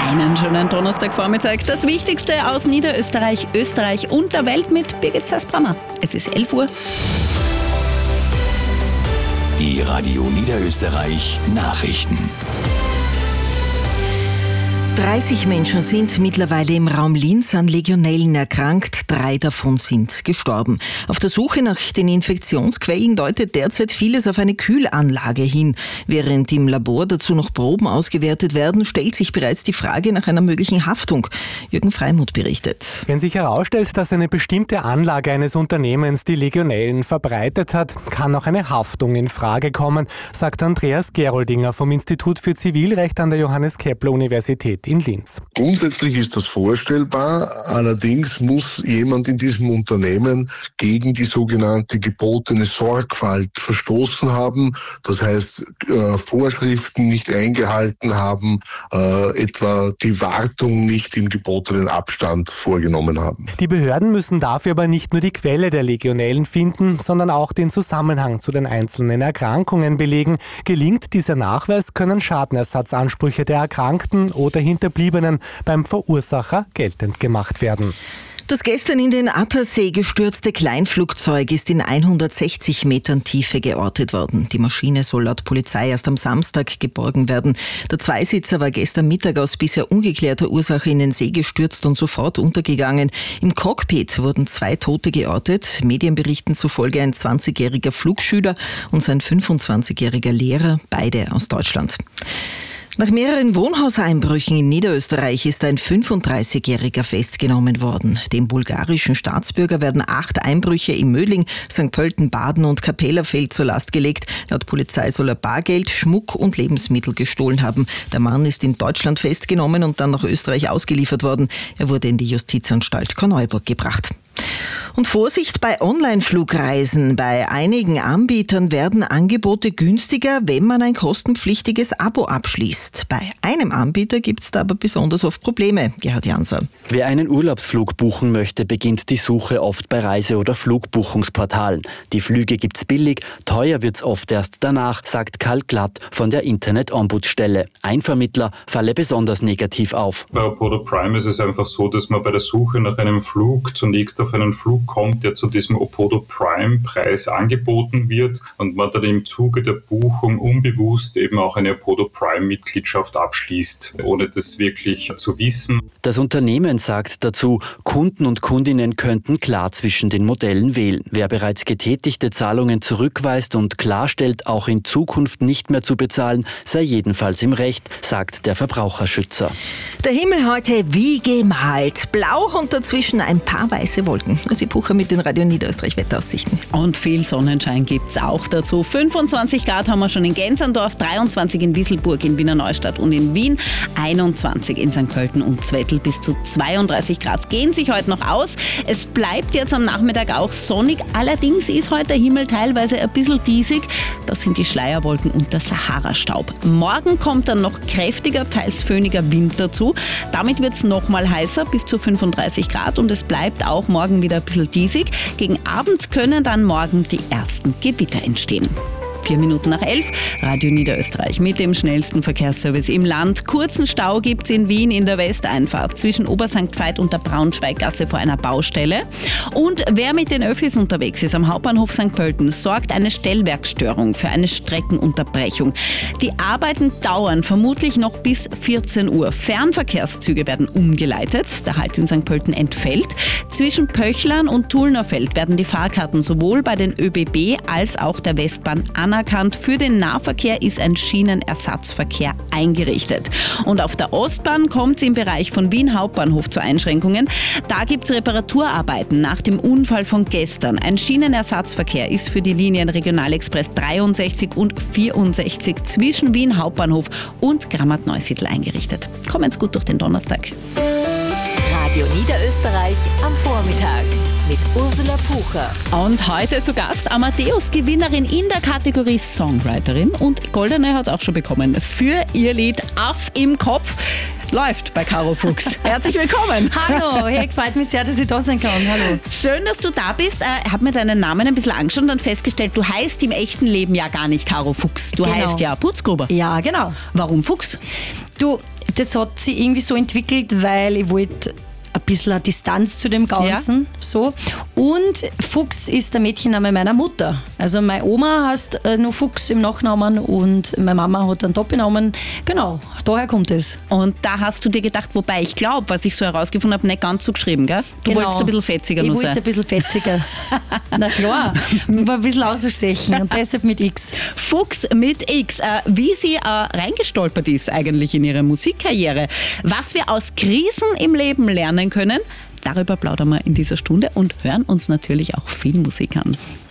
Einen schönen Donnerstagvormittag. Das Wichtigste aus Niederösterreich, Österreich und der Welt mit Birgit Zesbrammer. Es ist 11 Uhr. Die Radio Niederösterreich Nachrichten. 30 Menschen sind mittlerweile im Raum Linz an Legionellen erkrankt, 3 davon sind gestorben. Auf der Suche nach den Infektionsquellen deutet derzeit vieles auf eine Kühlanlage hin. Während im Labor dazu noch Proben ausgewertet werden, stellt sich bereits die Frage nach einer möglichen Haftung. Jürgen Freimuth berichtet. Wenn sich herausstellt, dass eine bestimmte Anlage eines Unternehmens die Legionellen verbreitet hat, kann auch eine Haftung in Frage kommen, sagt Andreas Geroldinger vom Institut für Zivilrecht an der Johannes-Kepler-Universität in Linz. Grundsätzlich ist das vorstellbar, allerdings muss jemand in diesem Unternehmen gegen die sogenannte gebotene Sorgfalt verstoßen haben, das heißt Vorschriften nicht eingehalten haben, etwa die Wartung nicht im gebotenen Abstand vorgenommen haben. Die Behörden müssen dafür aber nicht nur die Quelle der Legionellen finden, sondern auch den Zusammenhang zu den einzelnen Erkrankungen belegen. Gelingt dieser Nachweis, können Schadenersatzansprüche der Erkrankten oder Hinterbliebenen beim Verursacher geltend gemacht werden. Das gestern in den Attersee gestürzte Kleinflugzeug ist in 160 Metern Tiefe geortet worden. Die Maschine soll laut Polizei erst am Samstag geborgen werden. Der Zweisitzer war gestern Mittag aus bisher ungeklärter Ursache in den See gestürzt und sofort untergegangen. Im Cockpit wurden 2 Tote geortet. Medienberichten zufolge ein 20-jähriger Flugschüler und sein 25-jähriger Lehrer, beide aus Deutschland. Nach mehreren Wohnhauseinbrüchen in Niederösterreich ist ein 35-Jähriger festgenommen worden. Dem bulgarischen Staatsbürger werden 8 Einbrüche in Mödling, St. Pölten, Baden und Kapellerfeld zur Last gelegt. Laut Polizei soll er Bargeld, Schmuck und Lebensmittel gestohlen haben. Der Mann ist in Deutschland festgenommen und dann nach Österreich ausgeliefert worden. Er wurde in die Justizanstalt Korneuburg gebracht. Und Vorsicht bei Online-Flugreisen. Bei einigen Anbietern werden Angebote günstiger, wenn man ein kostenpflichtiges Abo abschließt. Bei einem Anbieter gibt es da aber besonders oft Probleme. Gerhard Janser. Wer einen Urlaubsflug buchen möchte, beginnt die Suche oft bei Reise- oder Flugbuchungsportalen. Die Flüge gibt's billig, teuer wird's oft erst danach, sagt Karl Glatt von der Internet-Ombudsstelle. Ein Vermittler falle besonders negativ auf. Bei Opodo Prime ist es einfach so, dass man bei der Suche nach einem Flug zunächst auf einen Flug kommt, der zu diesem Opodo Prime Preis angeboten wird und man dann im Zuge der Buchung unbewusst eben auch eine Opodo Prime Mitgliedschaft abschließt, ohne das wirklich zu wissen. Das Unternehmen sagt dazu, Kunden und Kundinnen könnten klar zwischen den Modellen wählen. Wer bereits getätigte Zahlungen zurückweist und klarstellt, auch in Zukunft nicht mehr zu bezahlen, sei jedenfalls im Recht, sagt der Verbraucherschützer. Der Himmel heute wie gemalt. Blau und dazwischen ein paar weiße Wolken. Sie Bucher mit den Radio Niederösterreich Wetteraussichten. Und viel Sonnenschein gibt es auch dazu. 25 Grad haben wir schon in Gensandorf, 23 in Wisselburg, in Wiener Neustadt und in Wien, 21 in St. Pölten und Zwettl, bis zu 32 Grad gehen sich heute noch aus. Es bleibt jetzt am Nachmittag auch sonnig, allerdings ist heute der Himmel teilweise ein bisschen diesig. Das sind die Schleierwolken und der Sahara-Staub. Morgen kommt dann noch kräftiger, teils föhniger Wind dazu. Damit wird es nochmal heißer, bis zu 35 Grad und es bleibt auch morgen wieder ein bisschen diesig. Gegen Abend können dann morgen die ersten Gewitter entstehen. 4 Minuten nach 11, Radio Niederösterreich mit dem schnellsten Verkehrsservice im Land. Kurzen Stau gibt es in Wien in der Westeinfahrt zwischen Obersankt Veit und der Braunschweiggasse vor einer Baustelle. Und wer mit den Öffis unterwegs ist am Hauptbahnhof St. Pölten, sorgt eine Stellwerkstörung für eine Streckenunterbrechung. Die Arbeiten dauern vermutlich noch bis 14 Uhr. Fernverkehrszüge werden umgeleitet. Der Halt in St. Pölten entfällt. Zwischen Pöchlern und Tullnerfeld werden die Fahrkarten sowohl bei den ÖBB als auch der Westbahn anerkannt. Für den Nahverkehr ist ein Schienenersatzverkehr eingerichtet. Und auf der Ostbahn kommt es im Bereich von Wien Hauptbahnhof zu Einschränkungen. Da gibt es Reparaturarbeiten nach dem Unfall von gestern. Ein Schienenersatzverkehr ist für die Linien Regionalexpress 63 und 64 zwischen Wien Hauptbahnhof und Grammat-Neusiedl eingerichtet. Kommen's gut durch den Donnerstag. Radio Niederösterreich am Vormittag mit Ursula Pucher. Und heute zu Gast Amadeus-Gewinnerin in der Kategorie Songwriterin und Goldene hat es auch schon bekommen für ihr Lied Aff im Kopf. Läuft bei Caro Fuchs. Herzlich willkommen. Hallo, hey, freut mich sehr, dass ich da sein kann. Hallo. Schön, dass du da bist. Ich habe mir deinen Namen ein bisschen angeschaut und dann festgestellt, du heißt im echten Leben ja gar nicht Caro Fuchs. Du heißt ja Putzgruber. Ja, genau. Warum Fuchs? Du, das hat sich irgendwie so entwickelt, weil ich wollte ein bisschen eine Distanz zu dem Ganzen. So. Und Fuchs ist der Mädchenname meiner Mutter. Also meine Oma heißt nur Fuchs im Nachnamen und meine Mama hat einen Doppelnamen. Genau, daher kommt es. Und da hast du dir gedacht, wobei ich glaube, was ich so herausgefunden habe, nicht ganz so geschrieben, gell? Du wolltest ein bisschen fetziger noch sein. Ich wollte ein bisschen fetziger. Na klar, ein bisschen ausstechen und deshalb mit X. Fuchs mit X. Wie sie reingestolpert ist eigentlich in ihre Musikkarriere. Was wir aus Krisen im Leben lernen können, darüber plaudern wir in dieser Stunde und hören uns natürlich auch viel Musik an.